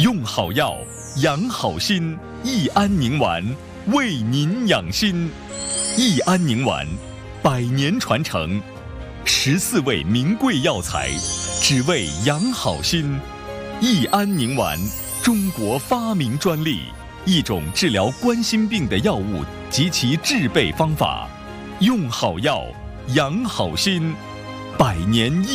用好药，养好心，益安宁丸为您养心。益安宁丸100年传承，14味名贵药材，只为养好心。益安宁丸，中国发明专利，一种治疗冠心病的药物及其制备方法。用好药，养好心，100年益